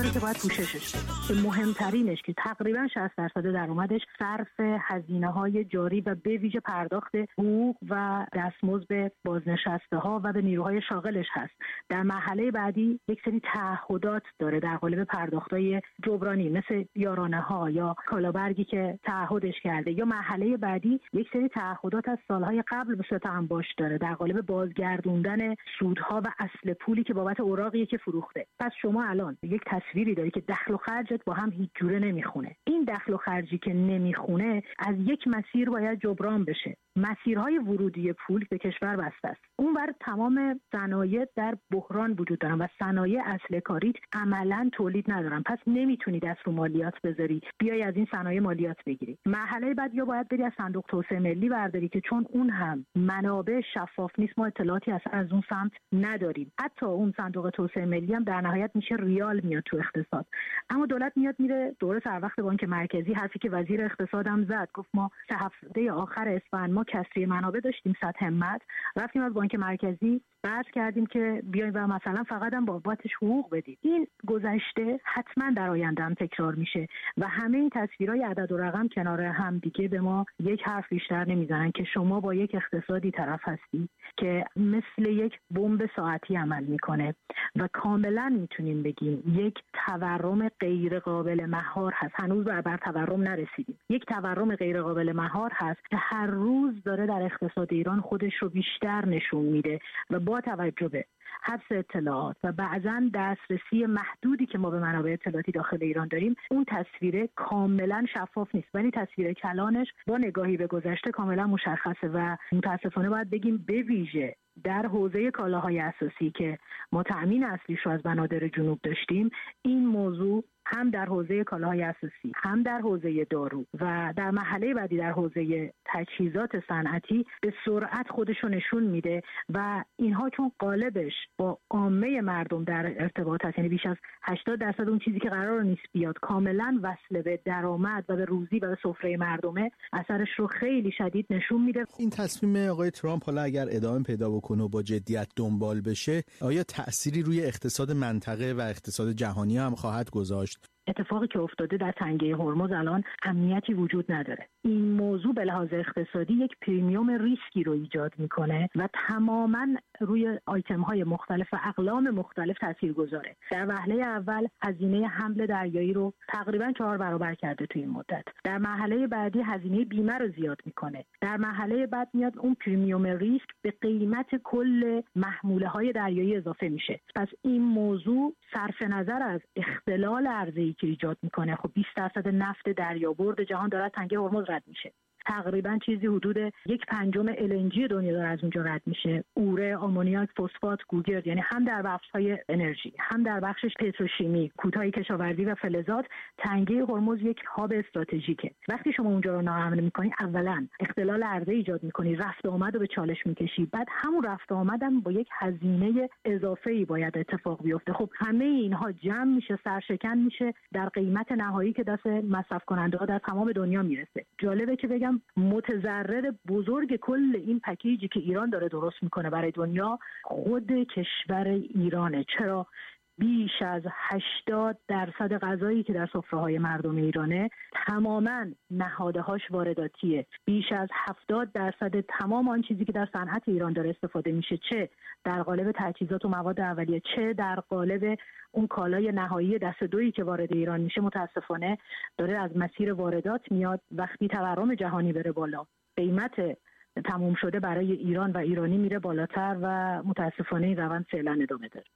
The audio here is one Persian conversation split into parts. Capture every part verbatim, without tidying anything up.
کاری که باید پوششش بده، که مهمترینش که تقریبا شصت درصد درآمدش صرف هزینه‌های جاری و به ویژه پرداخت حقوق و دستمزد به بازنشسته ها و به نیروهای شاغلش هست. در مرحله بعدی یک سری تعهدات داره در قالب پرداخت‌های جبرانی مثل یارانه ها یا کالابرگی که تعهدش کرده، یا مرحله بعدی یک سری تعهدات از سالهای قبل به صورت انباشت داره در قالب بازگردوندن سودها و اصل پولی که بابت اوراقی که فروخته. پس شما الان یک تصویری داری که دخل و خرجت با هم هیچ جوره نمیخونه. این دخل و خرجی که نمیخونه از یک مسیر باید جبران بشه. مسیرهای ورودی پول به کشور بسته است. اون بر تمام صنایع در بحران وجود دارن و صنایع اصل کاری عملاً تولید ندارن. پس نمیتونی دست رو مالیات بذاری بیای از این صنایع مالیات بگیری. مرحله بعد یا باید بری از صندوق توسعه ملی برداری که چون اون هم منابع شفاف نیست، ما اطلاعاتی اصلا از اون سمت نداریم. حتی اون صندوق توسعه ملی هم در نهایت میشه ریال میاد تو اقتصاد. اما دولت میاد میره دوره سر وقت بانک مرکزی، حرفی که وزیر اقتصادم زد، گفت ما سه هفته آخر اسفند ما کسری منابع داشتیم صد همت، رفتیم از بانک مرکزی قرض کردیم که بیایم و مثلا فقط هم بابتش حقوق بدیم. این گذشته حتما در آینده هم تکرار میشه و همه این تصویرهای عدد و رقم کنار هم دیگه به ما یک حرف بیشتر نمیزنن که شما با یک اقتصادی طرف هستی که مثل یک بمب ساعتی عمل میکنه و کاملا میتونیم بگیم یک تورم غیر قابل مهار هست. هنوز بر تورم نرسیدیم. یک تورم غیر قابل مهار هست که هر روز داره در اقتصاد ایران خودش رو بیشتر نشون میده و با توجه به حبس اطلاعات و بعضاً دسترسی محدودی که ما به منابع اطلاعاتی داخل ایران داریم، اون تصویر کاملا شفاف نیست، ولی تصویر کلانش با نگاهی به گذشته کاملا مشخصه و متاسفانه باید بگیم به ویژه در حوزه کالاهای اساسی که ما تأمین اصلیش رو از بنادر جنوب داشتیم، این موضوع هم در حوزه کالاهای اساسی، هم در حوزه دارو و در مرحله بعدی در حوزه تجهیزات صنعتی به سرعت خودش رو نشون میده و اینها چون قالبش با عامه مردم در ارتباط هست، یعنی بیش از هشتاد درصد اون چیزی که قرار نیست بیاد کاملا وصل به درآمد و به روزی و به سفره مردمه، اثرش رو خیلی شدید نشون میده. این تصمیم آقای ترامپ حالا اگر ادامه پیدا بکنه و با جدیت دنبال بشه، آیا تأثیری روی اقتصاد منطقه و اقتصاد جهانی هم خواهد گذاشت؟ اتفاقی که افتاده در تنگه هرمز الان امنیتی وجود نداره. این موضوع به لحاظ اقتصادی یک پریمیوم ریسکی رو ایجاد میکنه و تماما روی آیتم های مختلف و اقلام مختلف تاثیر گذاره. در وهله اول هزینه حمل دریایی رو تقریبا چهار برابر کرده توی این مدت. در مرحله بعدی هزینه بیمه رو زیاد میکنه. در مرحله بعد میاد اون پریمیوم ریسک به قیمت کل محموله های دریایی اضافه میشه. پس این موضوع صرف نظر از اختلال عرضه‌ای که ایجاد میکنه، خب بیست درصد نفت دریابرد جهان داره تنگه هرمز رد میشه. تقریبا چیزی حدود یک پنجم ال ان جی دنیا داره از اونجا رد میشه. اوره، آمونیاک، فسفات، گوگرد، یعنی هم در بخش‌های انرژی، هم در بخش پتروشیمی، کوتاه کشاورزی و فلزات، تنگه هرمز یک هاب استراتژیکه. وقتی شما اونجا رو ناامن می‌کنی، اولا اختلال عرضه ایجاد می‌کنی، رفت و آمد رو به چالش می‌کشی، بعد همون رفت و آمد هم با یک هزینه اضافه‌ای باید اتفاق بیفته. خب همه اینها جمع میشه، سرشکن میشه در قیمت نهایی که دست مصرف کننده‌ها در تمام دنیا میرسه. جالبه که بگم متضرر بزرگ کل این پکیجی که ایران داره درست میکنه برای دنیا خود کشور ایرانه. چرا؟ بیش از هشتاد درصد غذایی که در سفره‌های مردم ایرانه تماماً نهادهاش وارداتیه. بیش از هفتاد درصد تمام آن چیزی که در صنعت ایران داره استفاده میشه، چه در قالب تجهیزات و مواد اولیه، چه در قالب اون کالای نهایی دست دویی که وارد ایران میشه، متاسفانه داره از مسیر واردات میاد. وقتی تورم جهانی بره بالا، قیمت تموم شده برای ایران و ایرانی میره بالاتر و متاسفانه این روند فعلا ادامه داره.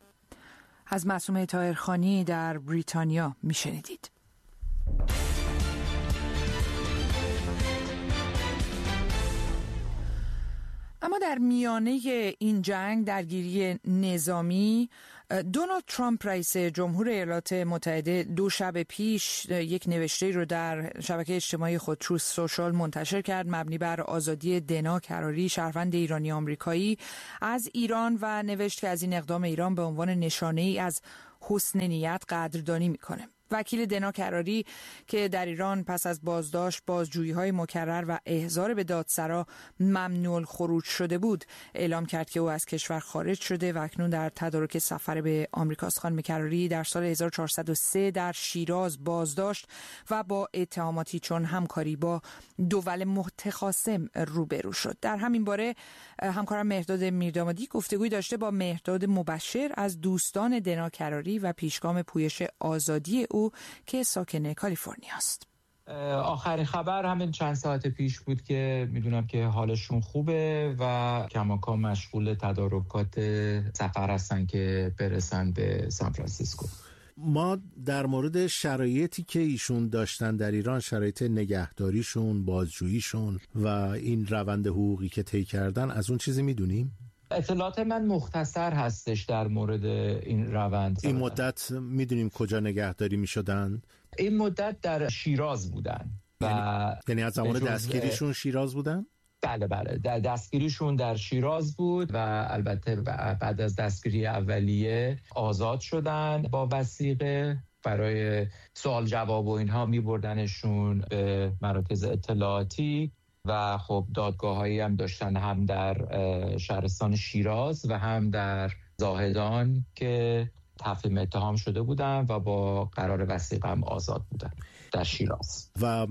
از معصومه طاهرخانی در بریتانیا میشنیدید. اما در میانه این جنگ، درگیری نظامی، دونالد ترامپ رئیس جمهور ایالات متحده دو شب پیش یک نوشته رو در شبکه اجتماعی خود تروث سوشال منتشر کرد مبنی بر آزادی دنا کراری، شهروند ایرانی آمریکایی، از ایران و نوشت که از این اقدام ایران به عنوان نشانه ای از حسن نیت قدردانی میکنه. وکیل دنا کراری که در ایران پس از بازداشت، بازجویی‌های مکرر و احضار به دادسرا ممنوع الخروج شده بود، اعلام کرد که او از کشور خارج شده و اکنون در تدارک سفر به آمریکاست. خانم کراری در سال هزار و چهارصد و سه در شیراز بازداشت و با اتهاماتی چون همکاری با دول متخاصم روبرو شد. در همین باره همکارم مهرداد میردامادی گفتگوی داشته با مهرداد مبشر از دوستان دنا کراری و پیشگام پویش آزادی او که ساکن کالیفرنیا است. آخرین خبر همین چند ساعت پیش بود که میدونم که حالشون خوبه و کماکان مشغول تدارکات سفر هستن که برسن به سان فرانسیسکو. ما در مورد شرایطی که ایشون داشتن در ایران، شرایط نگهداریشون، بازجوییشون و این روند حقوقی که طی کردن، از اون چیزی میدونیم؟ اطلاعات من مختصر هستش در مورد این روند. این مدت میدونیم کجا نگهداری میشدن؟ این مدت در شیراز بودن و یعنی از زمان دستگیریشون شیراز بودن؟ بله بله، در دستگیریشون در شیراز بود و البته بعد از دستگیری اولیه آزاد شدن با وثیقه. برای سوال جواب و اینها می بردنشون به مراکز اطلاعاتی و خب دادگاه‌هایی هم داشتن، هم در شهرستان شیراز و هم در زاهدان که تفهیم اتهام شده بودن و با قرار وثیقه هم آزاد بودن در شیراز. و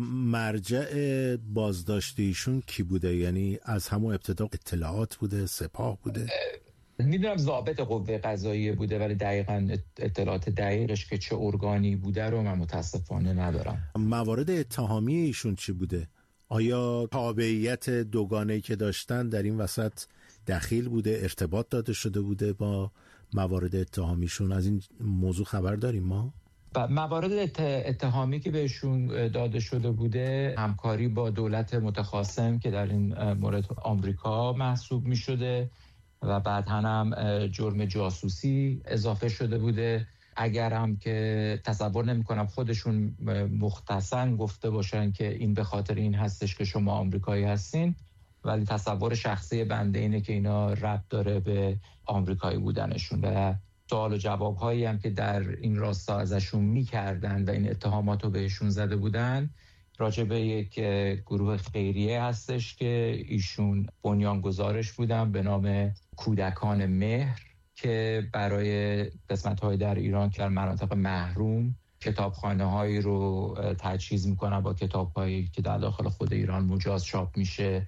مرجع بازداشتیشون کی بوده؟ یعنی از همون ابتدا اطلاعات بوده، سپاه بوده؟ میدونم ضابط قوه قضاییه بوده، ولی دقیقاً اطلاعات دقیقش که چه ارگانی بوده رو من متاسفانه ندارم. موارد اتهامی ایشون چی بوده؟ آیا تابعیت دوگانه‌ای که داشتن در این وسط دخیل بوده، ارتباط داده شده بوده با موارد اتهامیشون؟ از این موضوع خبر داریم ما؟ موارد اتهامی که بهشون داده شده بوده همکاری با دولت متخاصم که در این مورد آمریکا محسوب می شده و بعد هم جرم جاسوسی اضافه شده بوده. اگر هم که تصور نمی کنم خودشون مختصاً گفته باشن که این به خاطر این هستش که شما آمریکایی هستین، ولی تصور شخصی بنده اینه که اینا ربط داره به آمریکایی بودنشون و سوال و جواب هایی هم که در این راستا ازشون میکردن و این اتهامات رو بهشون زده بودن راجع به یک گروه خیریه هستش که ایشون بنیانگذارش بودن به نام کودکان مهر که برای قسمت‌های در ایران که در مناطق محروم کتابخانه‌هایی رو تجهیز میکنن با کتاب‌هایی که در داخل خود ایران مجاز چاپ میشه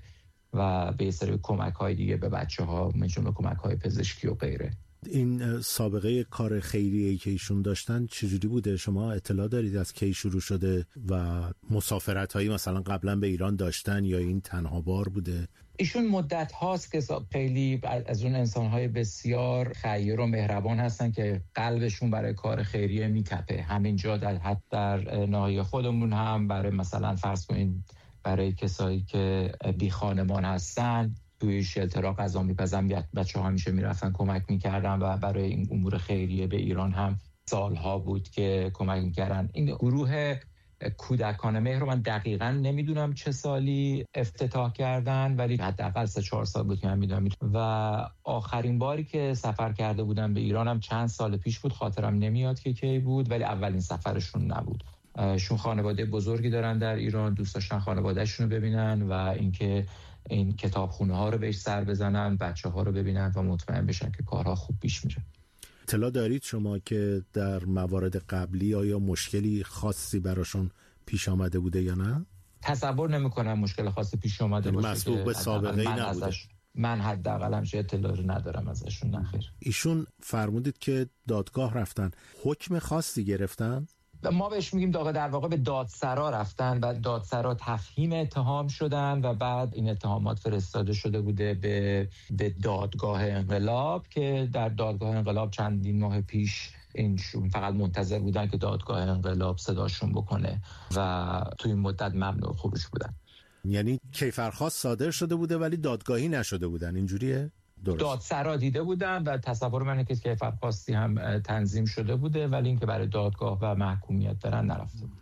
و به سری کمک‌های دیگه به بچه‌ها، مثل کمک‌های پزشکی و غیره. این سابقه کار خیریه‌ای که ایشون داشتن چجوری بوده؟ شما اطلاع دارید از کی شروع شده و مسافرت‌هایی مثلا قبلا به ایران داشتن یا این تنها بار بوده؟ ایشون مدت هاست که خیلی از اون انسان‌های بسیار خیر و مهربان هستن که قلبشون برای کار خیریه میتپه. همینجا در حد در ناحیه خودمون هم برای مثلا فرض کنید برای کسایی که بی خانمان هستن توی شلترها غذا میپزن، بچه‌ها همیشه میرفتن کمک میکردن و برای این امور خیریه به ایران هم سالها بود که کمک میکردن. این گروه کودکان مهر رو من دقیقاً نمیدونم چه سالی افتتاح کردن، ولی حداقل سه چهار سال بود که من میدونم. و آخرین باری که سفر کرده بودن به ایران هم چند سال پیش بود، خاطرم نمیاد که کی بود، ولی اولین سفرشون نبود. شون خانواده بزرگی دارن در ایران، دوست داشتن خانواده‌شون رو ببینن و اینکه این کتابخونه ها رو بهش سر بزنن، بچه ها رو ببینن و مطمئن بشن که کارها خوب پیش میره. اطلاع دارید شما که در موارد قبلی آیا مشکلی خاصی براشون پیش آمده بوده یا نه؟ تصور نمی کنم مشکل خاصی پیش آمده باشه. مسبوق به سابقه ای نبوده. من حداقل همچه اطلاعی ندارم ازشون. نخیر. ایشون فرمودید که دادگاه رفتن، حکم خاصی گرفتن؟ ما بهش میگیم در واقع به دادسرا رفتن و دادسرا تفهیم اتهام شدن و بعد این اتهامات فرستاده شده بوده به به دادگاه انقلاب که در دادگاه انقلاب چندین ماه پیش اینشون فقط منتظر بودن که دادگاه انقلاب صداشون بکنه و تو این مدت ممنوع خروج بودن. یعنی کیفرخواست صادر شده بوده ولی دادگاهی نشده بودن، اینجوریه؟ درست. دادسرا دیده بودن و تصور من اینه که کیفرخواستی هم تنظیم شده بوده ولی اینکه برای دادگاه و محکومیت برن نرفته بود.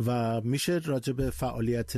و میشه راجع به فعالیت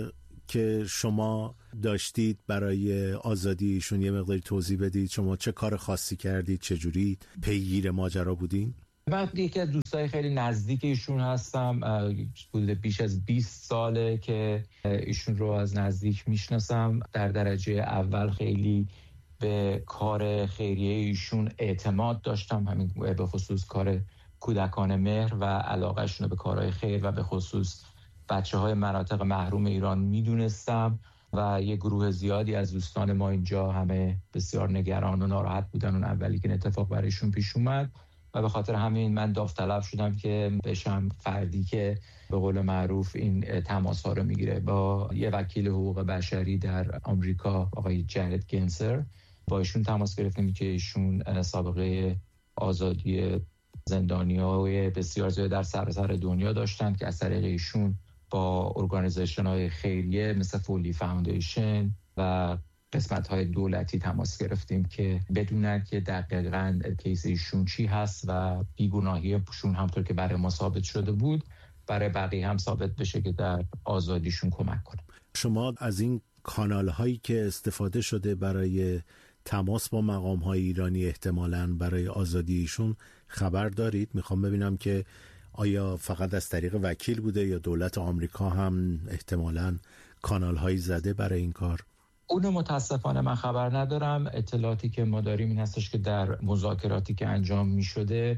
که شما داشتید برای آزادیشون یه مقداری توضیح بدید؟ شما چه کار خاصی کردید؟ چه جوری پیگیر ماجرا بودین؟ من یکی از دوستای خیلی نزدیک ایشون هستم. حدود بیش از بیست ساله که ایشون رو از نزدیک میشناسم. در درجه اول خیلی به کار خیریه ایشون اعتماد داشتم، همین به خصوص کار کودکان مهر و علاقهشون به کارهای خیر و به خصوص بچه های مناطق محروم ایران میدونستم و یه گروه زیادی از دوستان ما اینجا همه بسیار نگران و ناراحت بودن اون اولی که اتفاق برایشون پیش اومد و به خاطر همین من داوطلب شدم که بشم فردی که به قول معروف این تماس ها رو میگیره. با یه وکیل حقوق بشری در آمریکا آقای جرد گنسر با ایشون تماس گرفتیم که ایشون سابقه آزادی زندانیای بسیار زیاد در سراسر دنیا داشتن که از طریق ایشون با ارگانیزیشن های خیریه مثل فولی فاوندیشن و قسمت های دولتی تماس گرفتیم که بدونن که دقیقاً کیس ایشون چی هست و بیگناهیشون همطور که برای ما ثابت شده بود برای بقیه هم ثابت بشه که در آزادیشون کمک کنه. شما از این کانال هایی که استفاده شده برای تماس با مقام های ایرانی احتمالاً برای آزادی ایشون خبر دارید؟ میخوام ببینم که آیا فقط از طریق وکیل بوده یا دولت آمریکا هم احتمالاً کانال هایی زده برای این کار؟ اونو متاسفانه من خبر ندارم. اطلاعاتی که ما داریم این هستش که در مذاکراتی که انجام می شده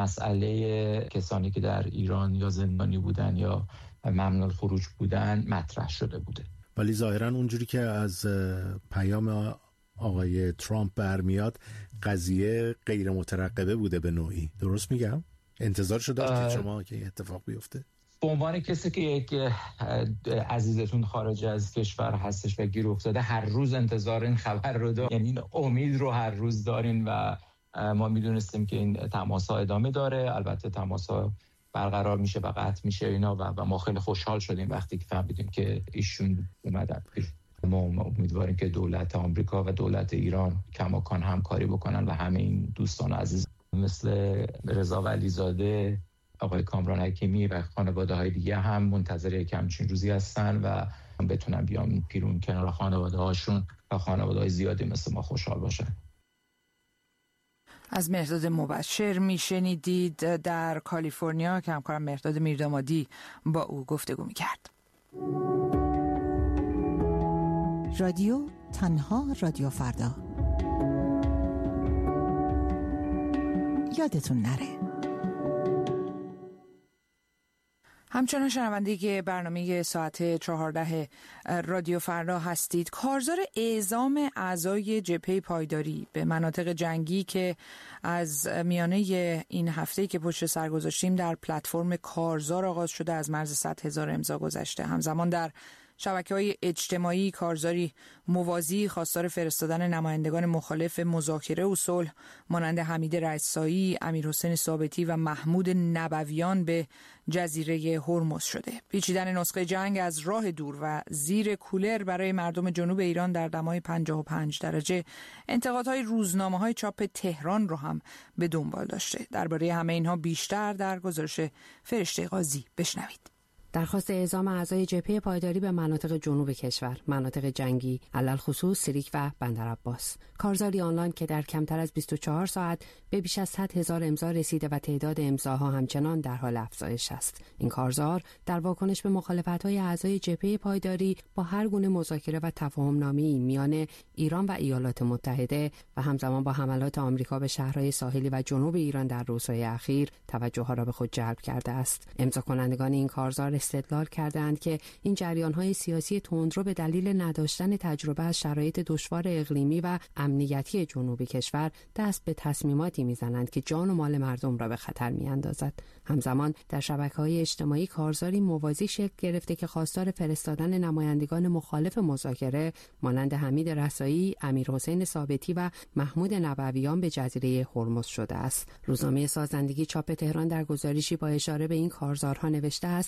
مسئله کسانی که در ایران یا زندانی بودن یا ممنوع خروج بودن مطرح شده بوده. ولی ظاهراً اونجوری که از پیام آقای ترامپ برمیاد قضیه غیر مترقبه بوده به نوعی. درست میگم؟ انتظار شده که شما که اتفاق بیفته؟ به عنوان کسی که یک عزیزتون خارج از کشور هستش و گیر افتاده هر روز انتظار این خبر رو دارین، یعنی امید رو هر روز دارین و ما میدونستیم که این تماس‌ها ادامه داره. البته تماس‌ها برقرار میشه و قطع میشه اینا و, و ما خیلی خوشحال شدیم وقتی که فهمیدیم که ایشون اومدن. ما امیدواریم که دولت آمریکا و دولت ایران کماکان همکاری بکنن و همه این دوستان عزیز مثل رضا ولیزاده، آقای کامران حکیمی و خانواده های دیگه هم منتظر یک همچین روزی هستن و بتونن بیان پیرون کنار خانواده هاشون و خانواده های زیادی مثل ما خوشحال باشن. از مهرداد مبشر میشنیدید در کالیفرنیا که همکارم مهرداد میردامادی با او گفتگو میکرد. رادیو تنها رادیو فردا. یادتون نره. همچنان شنونده برنامه ساعت چهارده رادیو فردا هستید. کارزار اعزام اعضای جبهه پایداری به مناطق جنگی که از میانه این هفته که پشت سر گذاشتیم در پلتفرم کارزار آغاز شده از مرز صد هزار امضا گذشته. همزمان در شبکه‌های اجتماعی کارزاری موازی خواستار فرستادن نمایندگان مخالف مذاکره و صلح مانند حمید رجایی، امیرحسین ثابتی و محمود نبویان به جزیره هرمز شده. پیچیدن نسخه جنگ از راه دور و زیر کولر برای مردم جنوب ایران در دمای پنجاه و پنج درجه انتقادهای روزنامه‌های چاپ تهران رو هم به دنبال داشته. درباره همه اینها بیشتر در گزارش فرشته قاضی بشنوید. درخواست اعزام اعضای جبهه پایداری به مناطق جنوب کشور، مناطق جنگی، علل خصوص سریک و بندرعباس. کارزاری آنلاین که در کمتر از بیست و چهار ساعت به بیش از صد هزار امضا رسیده و تعداد امضاها همچنان در حال افزایش است. این کارزار در واکنش به مخالفت‌های اعضای جبهه پایداری با هر گونه مذاکره و تفاهم‌نامه‌ای میان ایران و ایالات متحده و همزمان با حملات آمریکا به شهرهای ساحلی و جنوب ایران در روزهای اخیر توجه را به خود جلب کرده است. امضا کنندگان این کارزار استدلال کردند که این جریان‌های سیاسی تندرو به دلیل نداشتن تجربه از شرایط دشوار اقلیمی و امنیتی جنوبی کشور دست به تصمیماتی می‌زنند که جان و مال مردم را به خطر می‌اندازد. همزمان در شبکه‌های اجتماعی کارزاری موازی شکل گرفته که خواستار فرستادن نمایندگان مخالف مذاکره مانند حمید رجایی، امیرحسین ثابتی و محمود نبویان به جزیره هرمز شده است. روزنامه سازندگی چاپ تهران در گزارشی با اشاره به این کارزارها نوشته است: نمی‌شه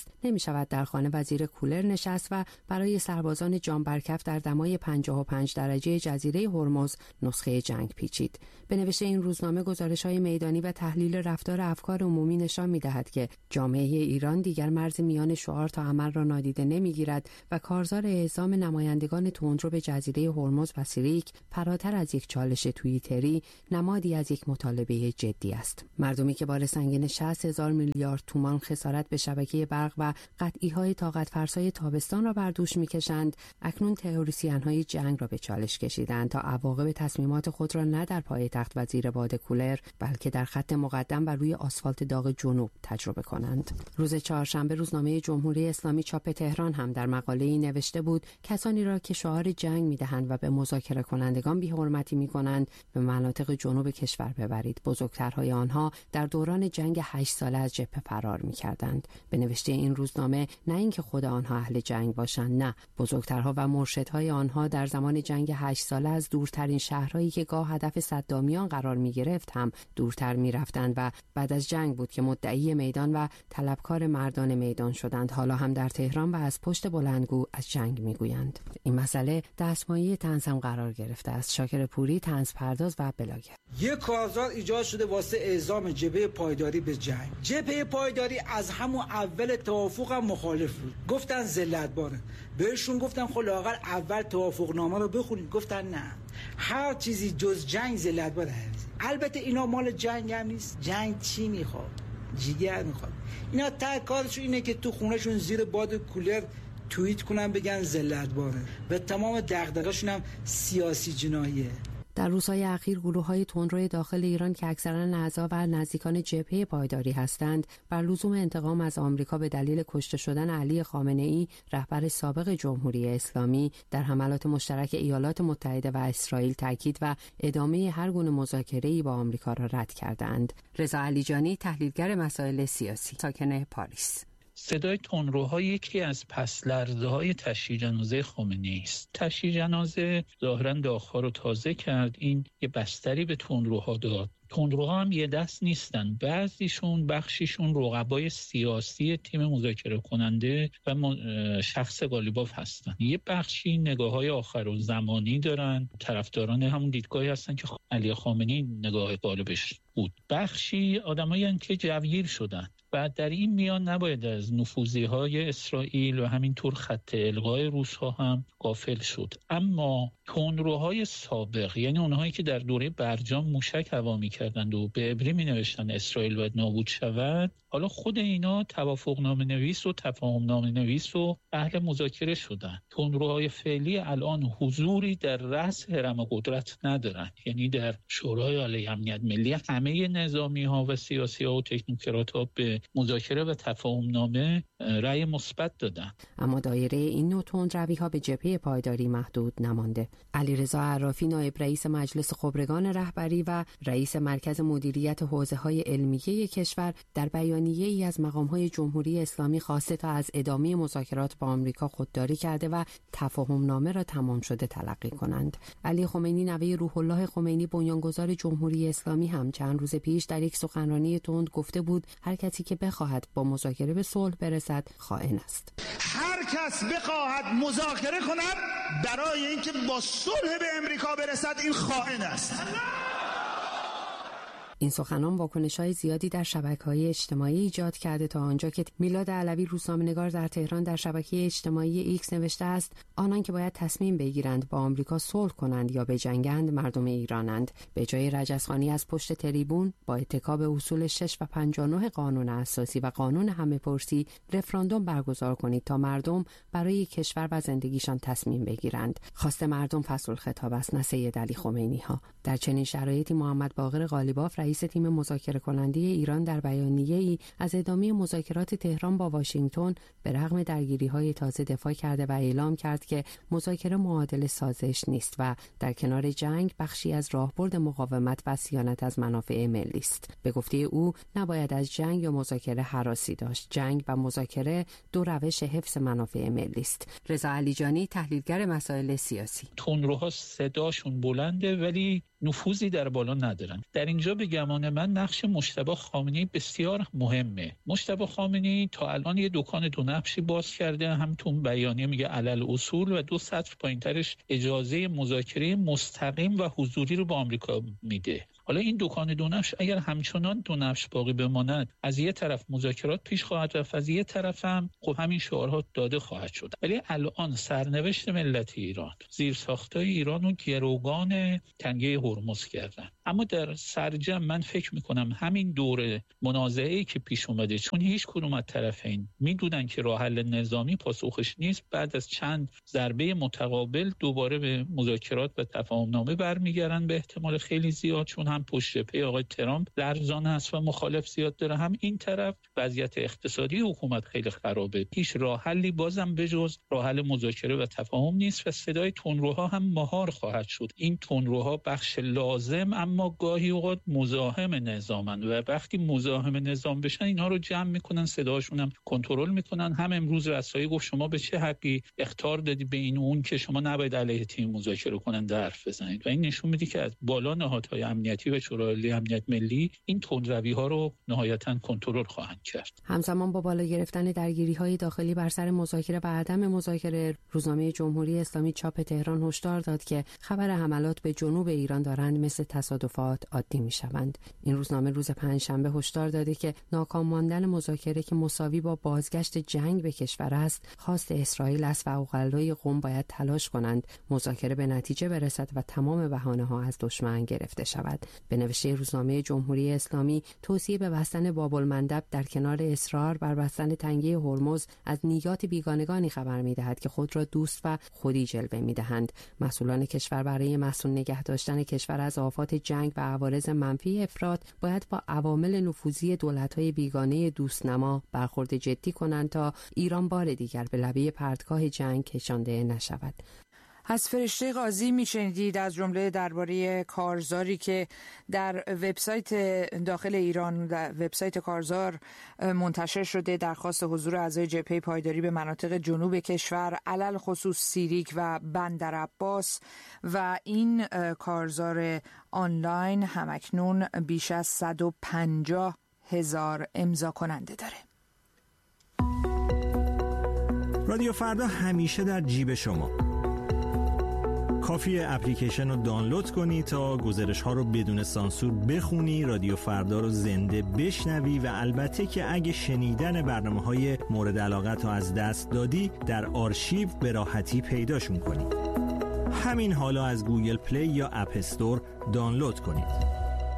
شود در خانه و زیر کولر نشست و برای سربازان جان برکف در دمای پنجاه و پنج درجه جزیره هرمز نسخه جنگ پیچید. به نوشته این روزنامه گزارش‌های میدانی و تحلیل رفتار افکار عمومی نشان می‌دهد که جامعه ایران دیگر مرز میان شعار تا عمل را نادیده نمی‌گیرد و کارزار اعزام نمایندگان تندرو به جزیره هرمز و سیریک فراتر از یک چالش توییتری نمادی از یک مطالبه جدی است. مردمی که بار سنگین شصت هزار میلیارد تومان خسارت به شبکه برق و قطعی‌های طاقت فرسای تابستان را بر دوش می‌کشند، اکنون تئوریسین‌های جنگ را به چالش کشیدند تا عواقب تصمیمات خود را نه در پایتخت و زیر باد کولر بلکه در خط مقدم و روی آسفالت داغ جنوب تجربه کنند. روز چهارشنبه روزنامه جمهوری اسلامی چاپ تهران هم در مقاله‌ای نوشته بود کسانی را که شعار جنگ می‌دهند و به مذاکره کنندگان بی‌حرمتی می‌کنند به مناطق جنوب کشور ببرید. بزرگترهای آنها در دوران جنگ هشت ساله از جبهه فرار می‌کردند. به نوشته این روزنامه نه اینکه خود آنها اهل جنگ باشند، نه، بزرگترها و مرشدهای آنها در زمان جنگ هشت ساله از دورترین شهرهایی که گاه هدف صدامیان قرار می‌گرفت هم دورتر می‌رفتند و بعد از جنگ بود که مدعی میدان و طلبکار مردان میدان شدند. حالا هم در تهران و از پشت بلندگو از جنگ می‌گویند. این مسئله دستمایه طنز هم قرار گرفته است. شاکر پوری، طنز پرداز و بلاگر. یک کارزار ایجاد شده واسه اعزام جبهه پایداری به جنگ. جبهه پایداری از همون اول توافق هم مخالف بود. گفتن ذلت باره. بهشون گفتن خب لااقل اول توافق نامه رو بخونید. گفتن نه. هر چیزی جز جنگ ذلت باره. البته اینا مال جنگ هم نیست. جنگ چی میخواد؟ جیگر میخواد. اینا تا کارشون اینه که تو خونهشون زیر باد کولر توییت کنن بگن ذلت باره. و تمام دغدغه‌شون هم سیاسی جناییه. در روزهای اخیر گروه‌های تندروی داخل ایران که اکثراً اعضا و نزدیکان جبهه پایداری هستند، بر لزوم انتقام از آمریکا به دلیل کشته شدن علی خامنه‌ای، رهبر سابق جمهوری اسلامی، در حملات مشترک ایالات متحده و اسرائیل تاکید و ادامه هر گونه مذاکره‌ای با آمریکا را رد کردند. رضا علیجانی، تحلیلگر مسائل سیاسی، ساکن پاریس: صدای تندروها یکی از پس لرزه‌های تشییع جنازه خامنه‌ای است. تشییع جنازه ظاهراً داغ‌ها رو تازه کرد. این یه بستری به تندروها داد. تندروها هم یه دست نیستن. بعضیشون بخشیشون رقبای سیاسی تیم مذاکره کننده و شخص قالیباف هستن. یه بخشی نگاه‌های آخرالزمانی دارن. طرفداران همون دیدگاهی هستن که علی خامنه‌ای نگاه غالبش بود. بخشی آدمایی هستن که جوگیر شدن. و در این میان نباید از نفوذی‌های اسرائیل و همینطور خط القای روس‌ها هم غافل شد. اما تندروهای سابق، یعنی اونهایی که در دوره برجام موشک هوا می‌کردند و به عبری می‌نوشتن اسرائیل باید نابود شود، حالا خود اینا توافقنامه نویس و تفاهمنامه نویس و اهل مذاکره شدن. تندروهای فعلی الان حضوری در رأس هرم قدرت ندارن، یعنی در شورای عالی امنیت ملی همه نظامی‌ها و سیاسی‌ها و تکنوکرات‌ها به مذاکره و تفاهمنامه رأی مثبت دادن. اما دایره این نوع تندروی‌ها به جبهه پایداری محدود نمانده. علیرضا عرافی، نایب رئیس مجلس خبرگان رهبری و رئیس مرکز مدیریت حوزه‌های علمیه کشور، در بیانیه‌ای از مقام‌های جمهوری اسلامی خواسته تا از ادامه مذاکرات با آمریکا خودداری کرده و تفاهمنامه را تمام شده تلقی کنند. علی خمینی، نوه روح الله خمینی، بنیانگذار جمهوری اسلامی، هم چند روز پیش در یک سخنرانی تند گفته بود هر کسی که بخواهد با مذاکره به صلح برسد خائن است. هر کس بخواهد مذاکره کند برای اینکه با صلح به امریکا برسد، این خائن است. این سخنان واکنش‌های زیادی در شبکه‌های اجتماعی ایجاد کرده تا آنجا که میلاد علوی، روزنامه‌نگار در تهران، در شبکه اجتماعی ایکس نوشته است آنان که باید تصمیم بگیرند با آمریکا صلح کنند یا بجنگند مردم ایرانند. به جای رجزخوانی از پشت تریبون، با اتکا به اصول شش و پنجاه و نه قانون اساسی و قانون همه‌پرسی رفراندوم برگزار کنید تا مردم برای کشور و زندگیشان تصمیم بگیرند. خواست مردم فصل خطاب است، نه سید علی خمینی ها. در چنین شرایطی محمد باقر قالیباف، رئیس تیم مذاکره کننده ایران، در بیانیه‌ای از ادامه مذاکرات تهران با واشنگتن به رغم درگیری‌های تازه دفاع کرده و اعلام کرد که مذاکره معادل سازش نیست و در کنار جنگ بخشی از راهبرد مقاومت و صیانت از منافع ملی است. به گفته او نباید از جنگ یا مذاکره هراسی داشت. جنگ و مذاکره دو روش حفظ منافع ملی است. رضا علیجانی، تحلیلگر مسائل سیاسی: تندروها صداشون بلنده ولی نفوذی در بالا ندارن. در اینجا بگم گمان من نقش مجتبی خامنه‌ای بسیار مهمه. مجتبی خامنه‌ای تا الان یه دکان دو نقشی باز کرده، هم تو بیانیه میگه علل اصول و دو سطر پایینترش اجازه مذاکره مستقیم و حضوری رو با آمریکا میده. حالا این دکان دو نقش اگر همچنان دو نقش باقی بماند، از یه طرف مذاکرات پیش خواهد رفت، از یه طرف هم خب همین شعارها داده خواهد شد. ولی الان سرنوشت ملت ایران، زیرساختای ایران و گروگان تنگه هرمز کردن. اما در سرجم من فکر میکنم همین دوره منازعه‌ای که پیش اومده، چون هیچ کدوم از طرفین میدونن که راه حل نظامی پاسخش نیست، بعد از چند ضربه متقابل دوباره به مذاکرات و تفاهمنامه برمیگردن به احتمال خیلی زیاد، چون هم پشت پی آقای ترامپ لرزان هست و مخالف زیاد داره، هم این طرف وضعیت اقتصادی حکومت خیلی خرابه. هیچ راه حلی بازم بجز راه حل مذاکره و تفاهم نیست و صدای تندروها هم مهار خواهد شد. این تندروها بخش لازم اما گاهی اوقات مزاحم نظامن و وقتی مزاحم نظام بشن اینها رو جمع میکنن، صداشون هم کنترل میکنن. هم امروز رسایی گفت شما به چه حقی اخطار دادی به این اون که شما نباید علیه تیم مذاکره کنن حرف بزنید، و این نشون میده که از بالا نهادهای امنیتی و شورای عالی امنیت ملی این تندروی ها رو نهایتاً کنترل خواهند کرد. همزمان با بالا گرفتن درگیری‌های داخلی بر سر مذاکره و عدم مذاکره، روزنامه جمهوری اسلامی چاپ تهران هشدار داد که خبر حملات به جنوب ایران دارند مثل تصادفات عادی می‌شوند. این روزنامه روز پنجشنبه هشدار داده که ناکام ماندن مذاکره که مساوی با بازگشت جنگ به کشور است، خواست اسرائیل است و اقلای قم باید تلاش کنند مذاکره به نتیجه برسد و تمام بهانه‌ها از دشمن گرفته شود. به نوشته روزنامه جمهوری اسلامی، توصیه به بستن باب‌المندب در کنار اصرار بر بستن تنگه هرمز از نیات بیگانگانی خبر می‌دهد که خود را دوست و خودی جلوه می‌دهند. مسئولان کشور برای مسئول نگه داشتن کشور از آفات جنگ و عوارض منفی افراد باید با عوامل نفوذی دولت‌های بیگانه دوستنما برخورد جدی کنند تا ایران بار دیگر به لبه پرتگاه جنگ کشانده نشود. از فرشته قاضی میشنیدید از جمله درباره کارزاری که در وبسایت داخل ایران، در وبسایت کارزار منتشر شده، درخواست حضور اعضای جبهه پایداری به مناطق جنوب کشور علل خصوص سیریک و بندرعباس، و این کارزار آنلاین همکنون بیش از صد و پنجاه هزار امضا کننده داره. رادیو فردا همیشه در جیب شما. کافیه اپلیکیشن رو دانلود کنی تا گزارش ها رو بدون سانسور بخونی، رادیو فردا رو زنده بشنوی و البته که اگه شنیدن برنامه های مورد علاقت رو از دست دادی در آرشیو به راحتی پیداشون کنی. همین حالا از گوگل پلی یا اپ استور دانلود کنید.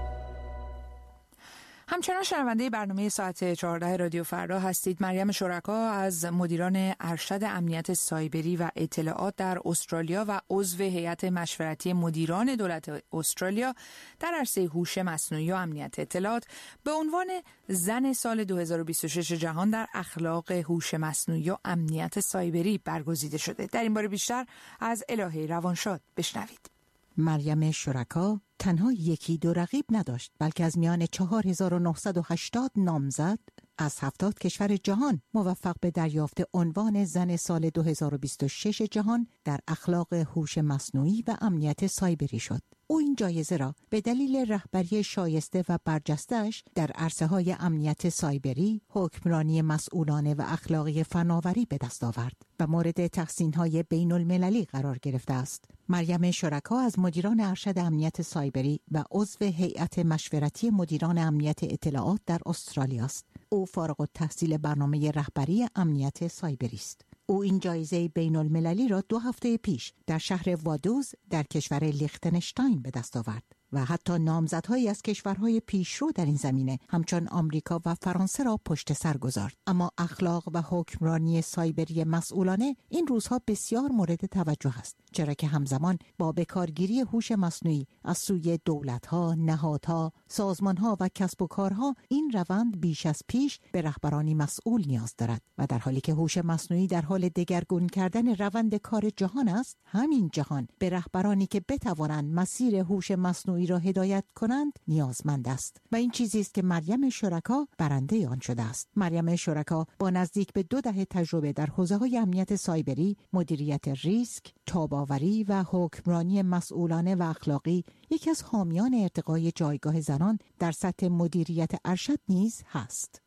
همچنان شنونده برنامه ساعت چهارده رادیو فردا هستید. مریم شرکا از مدیران ارشد امنیت سایبری و اطلاعات در استرالیا و عضو هیئت مشورتی مدیران دولت استرالیا در عرصه هوش مصنوعی و امنیت اطلاعات به عنوان زن سال دو هزار و بیست و شش جهان در اخلاق هوش مصنوعی و امنیت سایبری برگزیده شده. در این باره بیشتر از الهه روانشاد بشنوید. مریم شرکا تنها یکی دو رقیب نداشت، بلکه از میان چهار هزار و نهصد و هشتاد نامزد از هفتاد کشور جهان موفق به دریافت عنوان زن سال دو هزار و بیست و شش جهان در اخلاق هوش مصنوعی و امنیت سایبری شد. او این جایزه را به دلیل رهبری شایسته و برجسته‌اش در عرصه‌های امنیت سایبری، حکمرانی مسئولانه و اخلاقی فناوری به دست آورد و مورد تحسین‌های بین‌المللی قرار گرفته است. مریم شرکا از مدیران ارشد امنیت سایبری و عضو هیئت مشورتی مدیران امنیت اطلاعات در استرالیا است. او فارغ التحصیل برنامه رهبری امنیت سایبری است. او این جایزه بین المللی را دو هفته پیش در شهر وادوز در کشور لیختنشتاین به دست آورد و حتی نامزدهایی از کشورهای پیشرو در این زمینه همچون آمریکا و فرانسه را پشت سر گذارد. اما اخلاق و حکمرانی سایبری مسئولانه این روزها بسیار مورد توجه است، چرا که همزمان با بکارگیری هوش مصنوعی از سوی دولت‌ها، نهادها، سازمان‌ها و کسب و کارها این روند بیش از پیش به رهبرانی مسئول نیاز دارد و در حالی که هوش مصنوعی در حال دگرگون کردن روند کار جهان است، همین جهان به رهبرانی که بتوانند مسیر هوش مصنوعی بیماری را هدایت کنند نیازمند است و این چیزی است که مریم شرکا برنده آن شده است. مریم شرکا با نزدیک به دو دهه تجربه در حوزه‌های امنیت سایبری، مدیریت ریسک، تاب‌آوری و حکمرانی مسئولانه و اخلاقی یکی از حامیان ارتقای جایگاه زنان در سطح مدیریت ارشد نیز هست.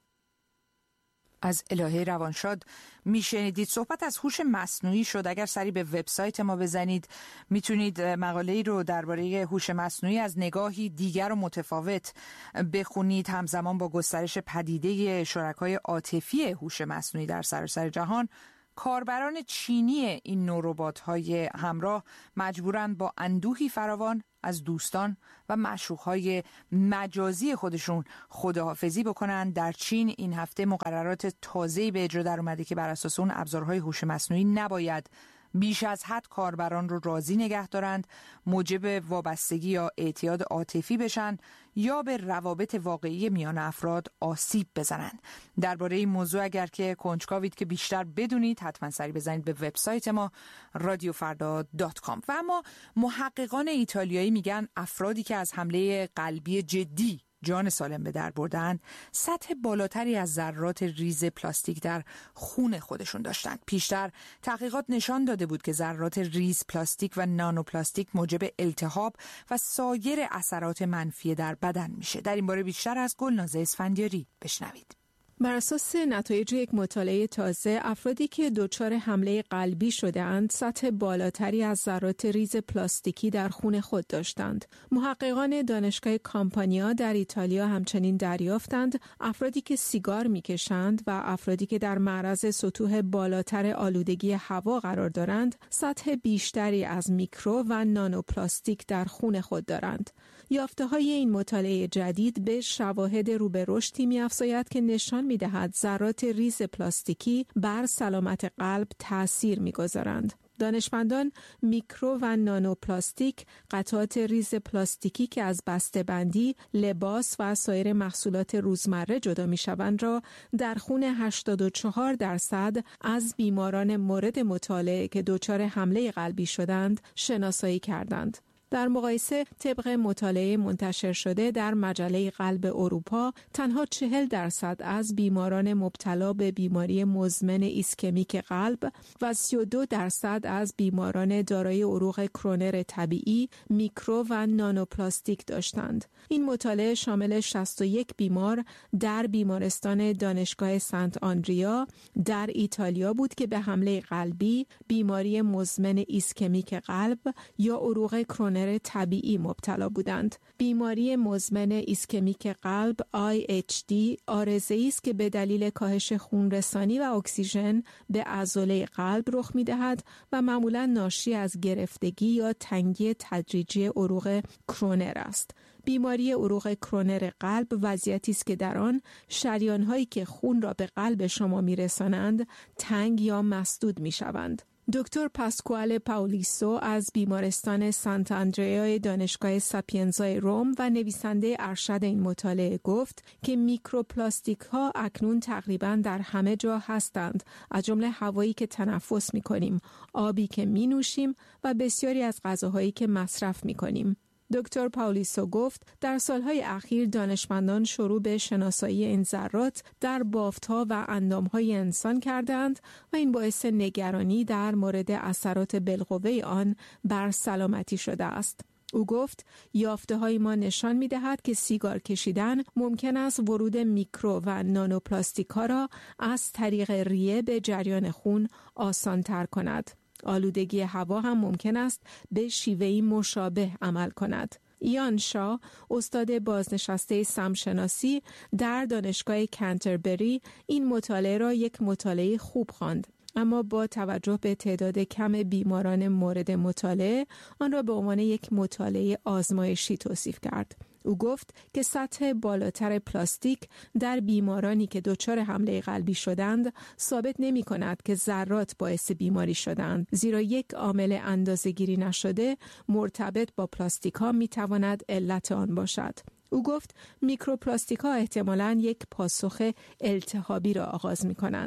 از الهه روانشاد میشنیدید. صحبت از هوش مصنوعی شد. اگر سری به وبسایت ما بزنید میتونید مقاله‌ای رو درباره هوش مصنوعی از نگاهی دیگر و متفاوت بخونید. همزمان با گسترش پدیده شرکای عاطفی هوش مصنوعی در سراسر جهان، کاربران چینی این نوع ربات‌های همراه مجبورند با اندوهی فراوان از دوستان و معشوق‌های مجازی خودشون خداحافظی بکنن. در چین این هفته مقررات تازه‌ای به اجرا در اومده که بر اساس اون ابزارهای هوش مصنوعی نباید بیش از حد کاربران رو راضی نگه دارند، موجب وابستگی یا اعتیاد عاطفی بشن یا به روابط واقعی میان افراد آسیب بزنند. درباره این موضوع اگر که کنجکاوید که بیشتر بدونید، حتما سری بزنید به وبسایت ما رادیو فردا دات کام. و اما محققان ایتالیایی میگن افرادی که از حمله قلبی جدی جان سالم به در بردن سطح بالاتری از ذرات ریز پلاستیک در خون خودشون داشتن. پیشتر تحقیقات نشان داده بود که ذرات ریز پلاستیک و نانو پلاستیک موجب التهاب و سایر اثرات منفی در بدن میشه. در این باره بیشتر از گلنازه اسفندیاری بشنوید. بر اساس نتایج یک مطالعه تازه، افرادی که دچار حمله قلبی شده‌اند سطح بالاتری از ذرات ریز پلاستیکی در خون خود داشتند. محققان دانشگاه کامپانیا در ایتالیا همچنین دریافتند افرادی که سیگار می‌کشند و افرادی که در معرض سطوح بالاتر آلودگی هوا قرار دارند سطح بیشتری از میکرو و نانو پلاستیک در خون خود دارند. یافته‌های این مطالعه جدید به شواهد رو به رشدی می‌افزاید که نشان می‌دهد ذرات ریز پلاستیکی بر سلامت قلب تأثیر می‌گذارند. دانشمندان میکرو و نانو پلاستیک، قطعات ریز پلاستیکی که از بسته‌بندی، لباس و سایر محصولات روزمره جدا می‌شوند را در خون هشتاد و چهار درصد از بیماران مورد مطالعه که دچار حمله قلبی شدند شناسایی کردند. در مقایسه طبق مطالعه منتشر شده در مجله قلب اروپا، تنها چهل درصد از بیماران مبتلا به بیماری مزمن ایسکمیک قلب و سی و دو درصد از بیماران دارای عروق کرونر طبیعی میکرو و نانوپلاستیک داشتند. این مطالعه شامل شصت و یک بیمار در بیمارستان دانشگاه سنت آندریا در ایتالیا بود که به حمله قلبی، بیماری مزمن ایسکمیک قلب یا عروق کرونر طبیعی مبتلا بودند. بیماری مزمن ایسکمیک قلب آی اچ دی عارضه‌ای است که به دلیل کاهش خونرسانی و اکسیژن به عضله قلب رخ می‌دهد و معمولاً ناشی از گرفتگی یا تنگی تدریجی عروق کرونر است. بیماری عروق کرونر قلب وضعیتی است که در آن شریان‌هایی که خون را به قلب شما می‌رسانند تنگ یا مسدود می‌شوند. دکتر پاسکوال پاولیسو از بیمارستان سانت آندریا دانشگاه ساپینزای روم و نویسنده ارشد این مطالعه گفت که میکروپلاستیک ها اکنون تقریباً در همه جا هستند، از جمله هوایی که تنفس می‌کنیم، آبی که می‌نوشیم و بسیاری از غذاهایی که مصرف می‌کنیم. دکتر پاولیسو گفت در سالهای اخیر دانشمندان شروع به شناسایی این ذرات در بافت‌ها و اندام‌های انسان کردند و این باعث نگرانی در مورد اثرات بالقوه آن بر سلامتی شده است. او گفت یافته‌های ما نشان می‌دهد که سیگار کشیدن ممکن است ورود میکرو و نانوپلاستیک‌ها را از طریق ریه به جریان خون آسان‌تر کند. آلودگی هوا هم ممکن است به شیوهی مشابه عمل کند. ایان شا، استاد بازنشسته سمشناسی در دانشگاه کنتربری، این مطالعه را یک مطالعه خوب خواند، اما با توجه به تعداد کم بیماران مورد مطالعه آن را به عنوان یک مطالعه آزمایشی توصیف کرد. او گفت که سطح بالاتر پلاستیک در بیمارانی که دچار حمله قلبی شدند ثابت نمی کند که ذرات باعث بیماری شدند، زیرا یک عامل اندازه‌گیری نشده مرتبط با پلاستیک ها می تواند علت آن باشد. او گفت میکروپلاستیک ها احتمالاً یک پاسخ التهابی را آغاز می کنند.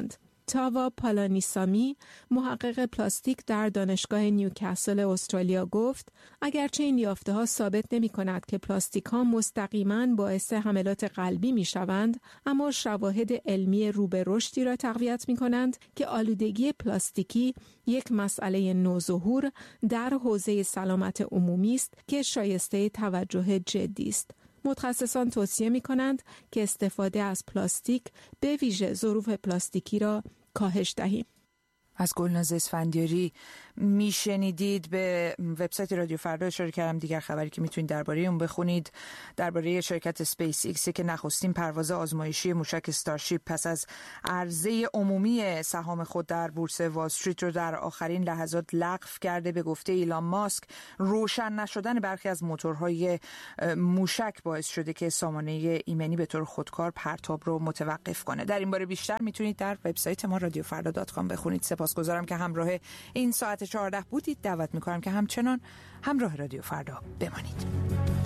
تاوا پالانیسامی، محقق پلاستیک در دانشگاه نیوکاسل استرالیا گفت اگرچه این یافته‌ها ثابت نمی‌کند که پلاستیک‌ها مستقیماً باعث حملات قلبی می‌شوند، اما شواهد علمی رو به رشدی را تقویت می‌کنند که آلودگی پلاستیکی یک مسئله نوظهور در حوزه سلامت عمومی است که شایسته توجه جدی است. متخصصان توصیه می‌کنند که استفاده از پلاستیک به ویژه ظروف پلاستیکی را کاهش دهیم. از گلناز اسفندیاری میشنیدید. به وبسایت رادیو فردا اشاره کردم، دیگر خبری که میتونید درباره اون بخونید درباره شرکت اسپیس ایکس که نخستین پرواز آزمایشی موشک استارشیپ پس از عرضه عمومی سهام خود در بورس وال استریت رو در آخرین لحظات لغو کرده. به گفته ایلان ماسک روشن نشدن برخی از موتورهای موشک باعث شده که سامانه ایمنی به طور خودکار پرتاب رو متوقف کنه. در این باره بیشتر میتونید در وبسایت ما رادیو فردا دات کام بخونید. سپاسگزارم که همراه این ساعت چهارده بودید. دعوت میکنم که همچنان همراه رادیو فردا بمانید.